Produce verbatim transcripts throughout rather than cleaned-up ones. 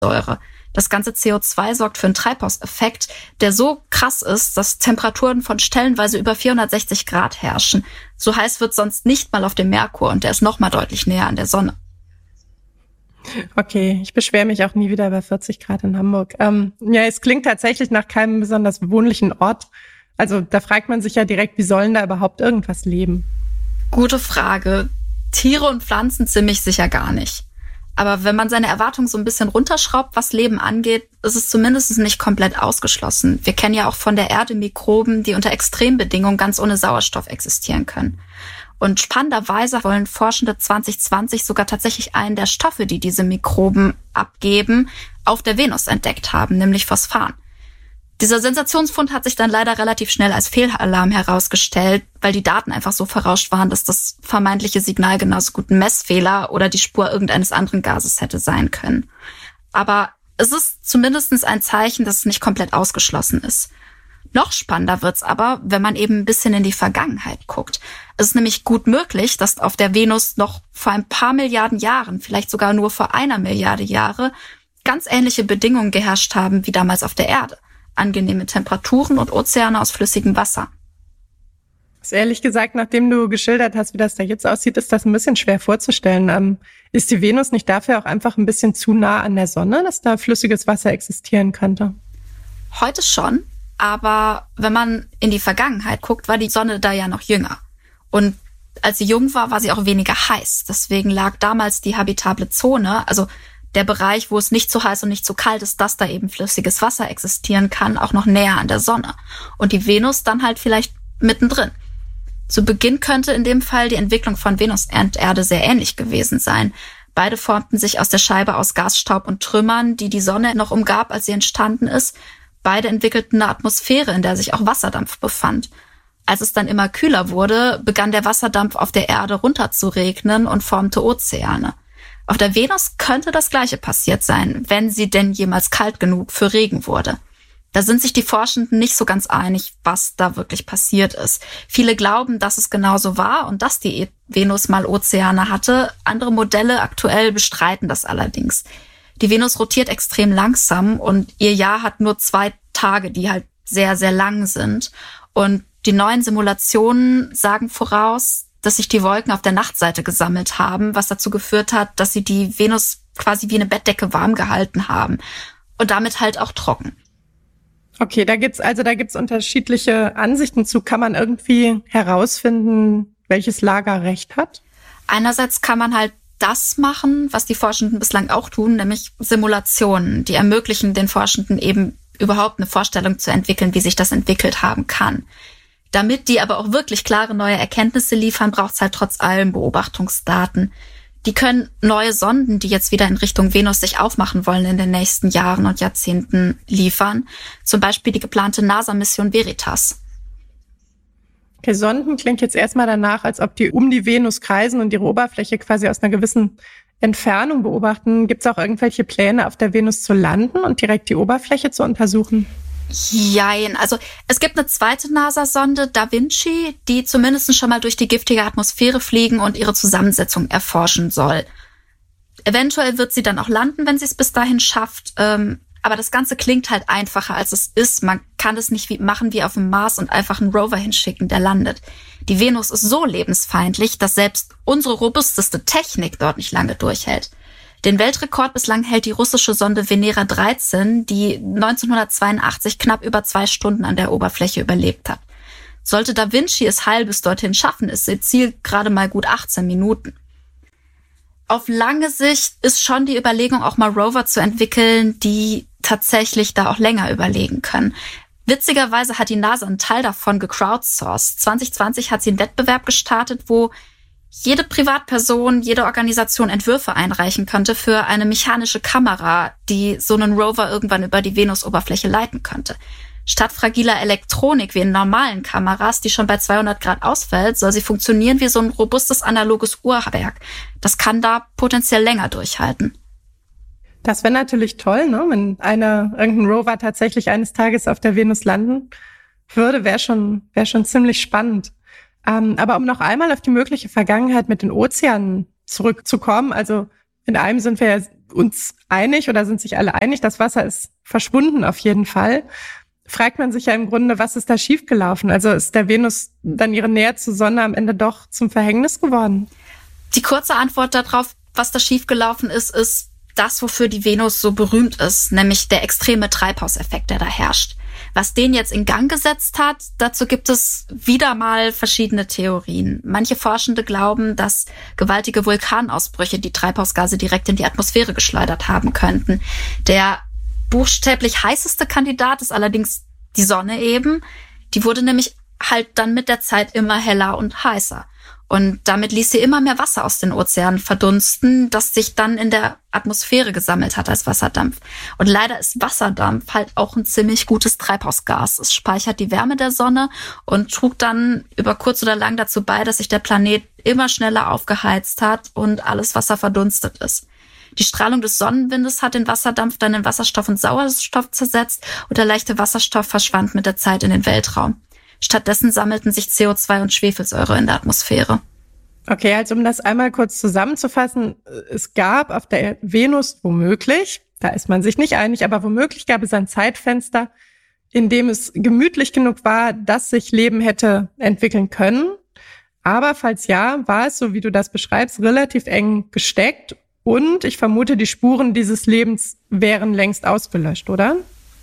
Säure. Das ganze C O zwei sorgt für einen Treibhauseffekt, der so krass ist, dass Temperaturen von stellenweise über vierhundertsechzig Grad herrschen. So heiß wird sonst nicht mal auf dem Merkur und der ist noch mal deutlich näher an der Sonne. Okay, ich beschwere mich auch nie wieder bei vierzig Grad in Hamburg. Ähm, ja, es klingt tatsächlich nach keinem besonders bewohnlichen Ort. Also da fragt man sich ja direkt, wie sollen da überhaupt irgendwas leben? Gute Frage. Tiere und Pflanzen ziemlich sicher gar nicht. Aber wenn man seine Erwartungen so ein bisschen runterschraubt, was Leben angeht, ist es zumindest nicht komplett ausgeschlossen. Wir kennen ja auch von der Erde Mikroben, die unter Extrembedingungen ganz ohne Sauerstoff existieren können. Und spannenderweise wollen Forschende zwanzig zwanzig sogar tatsächlich einen der Stoffe, die diese Mikroben abgeben, auf der Venus entdeckt haben, nämlich Phosphan. Dieser Sensationsfund hat sich dann leider relativ schnell als Fehlalarm herausgestellt, weil die Daten einfach so verrauscht waren, dass das vermeintliche Signal genauso gut ein Messfehler oder die Spur irgendeines anderen Gases hätte sein können. Aber es ist zumindest ein Zeichen, dass es nicht komplett ausgeschlossen ist. Noch spannender wird's aber, wenn man eben ein bisschen in die Vergangenheit guckt. Es ist nämlich gut möglich, dass auf der Venus noch vor ein paar Milliarden Jahren, vielleicht sogar nur vor einer Milliarde Jahre, ganz ähnliche Bedingungen geherrscht haben wie damals auf der Erde. Angenehme Temperaturen und Ozeane aus flüssigem Wasser. Also ehrlich gesagt, nachdem du geschildert hast, wie das da jetzt aussieht, ist das ein bisschen schwer vorzustellen. Ähm, ist die Venus nicht dafür auch einfach ein bisschen zu nah an der Sonne, dass da flüssiges Wasser existieren könnte? Heute schon, aber wenn man in die Vergangenheit guckt, war die Sonne da ja noch jünger. Und als sie jung war, war sie auch weniger heiß. Deswegen lag damals die habitable Zone, also der Bereich, wo es nicht zu heiß und nicht zu kalt ist, dass da eben flüssiges Wasser existieren kann, auch noch näher an der Sonne. Und die Venus dann halt vielleicht mittendrin. Zu Beginn könnte in dem Fall die Entwicklung von Venus und Erde sehr ähnlich gewesen sein. Beide formten sich aus der Scheibe aus Gasstaub und Trümmern, die die Sonne noch umgab, als sie entstanden ist. Beide entwickelten eine Atmosphäre, in der sich auch Wasserdampf befand. Als es dann immer kühler wurde, begann der Wasserdampf auf der Erde runterzuregnen und formte Ozeane. Auf der Venus könnte das Gleiche passiert sein, wenn sie denn jemals kalt genug für Regen wurde. Da sind sich die Forschenden nicht so ganz einig, was da wirklich passiert ist. Viele glauben, dass es genauso war und dass die Venus mal Ozeane hatte. Andere Modelle aktuell bestreiten das allerdings. Die Venus rotiert extrem langsam und ihr Jahr hat nur zwei Tage, die halt sehr, sehr lang sind. Und die neuen Simulationen sagen voraus, dass sich die Wolken auf der Nachtseite gesammelt haben, was dazu geführt hat, dass sie die Venus quasi wie eine Bettdecke warm gehalten haben und damit halt auch trocken. Okay, da gibt's also da gibt's unterschiedliche Ansichten zu. Kann man irgendwie herausfinden, welches Lager recht hat? Einerseits kann man halt das machen, was die Forschenden bislang auch tun, nämlich Simulationen, die ermöglichen den Forschenden eben überhaupt eine Vorstellung zu entwickeln, wie sich das entwickelt haben kann. Damit die aber auch wirklich klare neue Erkenntnisse liefern, braucht es halt trotz allem Beobachtungsdaten. Die können neue Sonden, die jetzt wieder in Richtung Venus sich aufmachen wollen in den nächsten Jahren und Jahrzehnten, liefern. Zum Beispiel die geplante NASA-Mission Veritas. Okay, Sonden klingt jetzt erstmal danach, als ob die um die Venus kreisen und ihre Oberfläche quasi aus einer gewissen Entfernung beobachten. Gibt es auch irgendwelche Pläne, auf der Venus zu landen und direkt die Oberfläche zu untersuchen? Jein, also es gibt eine zweite NASA-Sonde, Da Vinci, die zumindest schon mal durch die giftige Atmosphäre fliegen und ihre Zusammensetzung erforschen soll. Eventuell wird sie dann auch landen, wenn sie es bis dahin schafft. Ähm, aber das Ganze klingt halt einfacher, als es ist. Man kann es nicht wie, machen wie auf dem Mars und einfach einen Rover hinschicken, der landet. Die Venus ist so lebensfeindlich, dass selbst unsere robusteste Technik dort nicht lange durchhält. Den Weltrekord bislang hält die russische Sonde Venera dreizehn, die neunzehnhundertzweiundachtzig knapp über zwei Stunden an der Oberfläche überlebt hat. Sollte Da Vinci es heil bis dorthin schaffen, ist ihr Ziel gerade mal gut achtzehn Minuten. Auf lange Sicht ist schon die Überlegung, auch mal Rover zu entwickeln, die tatsächlich da auch länger überlegen können. Witzigerweise hat die NASA einen Teil davon gecrowdsourced. zwanzig zwanzig hat sie einen Wettbewerb gestartet, wo jede Privatperson, jede Organisation Entwürfe einreichen könnte für eine mechanische Kamera, die so einen Rover irgendwann über die Venusoberfläche leiten könnte. Statt fragiler Elektronik wie in normalen Kameras, die schon bei zweihundert Grad ausfällt, soll sie funktionieren wie so ein robustes analoges Uhrwerk. Das kann da potenziell länger durchhalten. Das wäre natürlich toll, ne? Wenn einer, irgendein Rover tatsächlich eines Tages auf der Venus landen würde, wäre schon, wäre schon ziemlich spannend. Ähm, aber um noch einmal auf die mögliche Vergangenheit mit den Ozeanen zurückzukommen, also in einem sind wir ja uns einig oder sind sich alle einig, das Wasser ist verschwunden auf jeden Fall. Fragt man sich ja im Grunde, was ist da schiefgelaufen? Also ist der Venus dann ihre Nähe zur Sonne am Ende doch zum Verhängnis geworden? Die kurze Antwort darauf, was da schiefgelaufen ist, ist das, wofür die Venus so berühmt ist, nämlich der extreme Treibhauseffekt, der da herrscht. Was den jetzt in Gang gesetzt hat, dazu gibt es wieder mal verschiedene Theorien. Manche Forschende glauben, dass gewaltige Vulkanausbrüche die Treibhausgase direkt in die Atmosphäre geschleudert haben könnten. Der buchstäblich heißeste Kandidat ist allerdings die Sonne eben. Die wurde nämlich halt dann mit der Zeit immer heller und heißer. Und damit ließ sie immer mehr Wasser aus den Ozeanen verdunsten, das sich dann in der Atmosphäre gesammelt hat als Wasserdampf. Und leider ist Wasserdampf halt auch ein ziemlich gutes Treibhausgas. Es speichert die Wärme der Sonne und trug dann über kurz oder lang dazu bei, dass sich der Planet immer schneller aufgeheizt hat und alles Wasser verdunstet ist. Die Strahlung des Sonnenwindes hat den Wasserdampf dann in Wasserstoff und Sauerstoff zersetzt und der leichte Wasserstoff verschwand mit der Zeit in den Weltraum. Stattdessen sammelten sich C O zwei und Schwefelsäure in der Atmosphäre. Okay, also um das einmal kurz zusammenzufassen, es gab auf der Venus womöglich, da ist man sich nicht einig, aber womöglich gab es ein Zeitfenster, in dem es gemütlich genug war, dass sich Leben hätte entwickeln können. Aber falls ja, war es, so wie du das beschreibst, relativ eng gesteckt und ich vermute, die Spuren dieses Lebens wären längst ausgelöscht, oder?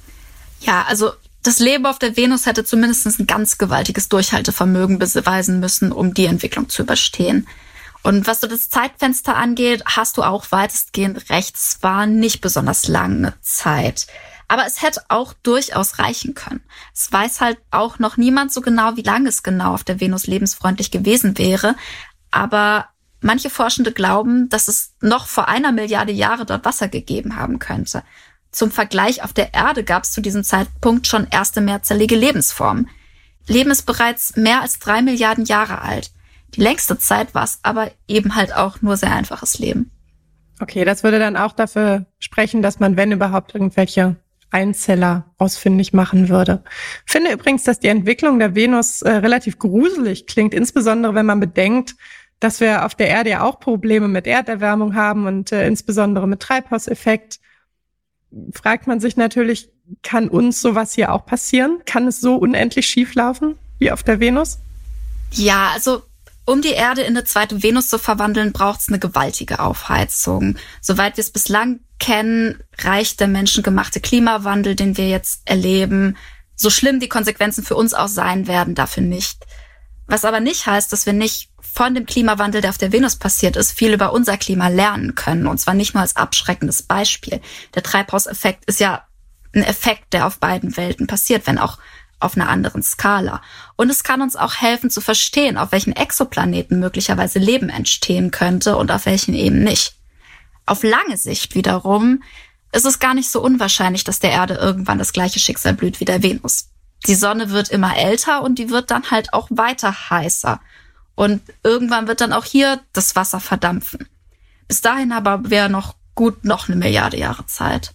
Ja, also das Leben auf der Venus hätte zumindest ein ganz gewaltiges Durchhaltevermögen beweisen müssen, um die Entwicklung zu überstehen. Und was so das Zeitfenster angeht, hast du auch weitestgehend recht. Es war nicht besonders lange Zeit. Aber es hätte auch durchaus reichen können. Es weiß halt auch noch niemand so genau, wie lange es genau auf der Venus lebensfreundlich gewesen wäre. Aber manche Forschende glauben, dass es noch vor einer Milliarde Jahre dort Wasser gegeben haben könnte. Zum Vergleich, auf der Erde gab es zu diesem Zeitpunkt schon erste mehrzellige Lebensformen. Leben ist bereits mehr als drei Milliarden Jahre alt. Die längste Zeit war es aber eben halt auch nur sehr einfaches Leben. Okay, das würde dann auch dafür sprechen, dass man, wenn überhaupt, irgendwelche Einzeller ausfindig machen würde. Ich finde übrigens, dass die Entwicklung der Venus äh, relativ gruselig klingt, insbesondere wenn man bedenkt, dass wir auf der Erde ja auch Probleme mit Erderwärmung haben und äh, insbesondere mit Treibhauseffekt. Fragt man sich natürlich, kann uns sowas hier auch passieren? Kann es so unendlich schief laufen wie auf der Venus? Ja, also um die Erde in eine zweite Venus zu verwandeln, braucht es eine gewaltige Aufheizung. Soweit wir es bislang kennen, reicht der menschengemachte Klimawandel, den wir jetzt erleben, so schlimm die Konsequenzen für uns auch sein werden, dafür nicht. Was aber nicht heißt, dass wir nicht von dem Klimawandel, der auf der Venus passiert ist, viel über unser Klima lernen können. Und zwar nicht nur als abschreckendes Beispiel. Der Treibhauseffekt ist ja ein Effekt, der auf beiden Welten passiert, wenn auch auf einer anderen Skala. Und es kann uns auch helfen zu verstehen, auf welchen Exoplaneten möglicherweise Leben entstehen könnte und auf welchen eben nicht. Auf lange Sicht wiederum ist es gar nicht so unwahrscheinlich, dass der Erde irgendwann das gleiche Schicksal blüht wie der Venus. Die Sonne wird immer älter und die wird dann halt auch weiter heißer. Und irgendwann wird dann auch hier das Wasser verdampfen. Bis dahin aber wäre noch gut noch eine Milliarde Jahre Zeit.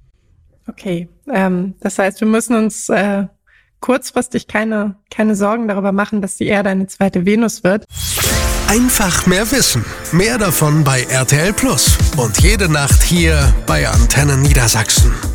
Okay, ähm, das heißt, wir müssen uns äh, kurzfristig keine, keine Sorgen darüber machen, dass die Erde eine zweite Venus wird. Einfach mehr wissen. Mehr davon bei R T L Plus. Und jede Nacht hier bei Antenne Niedersachsen.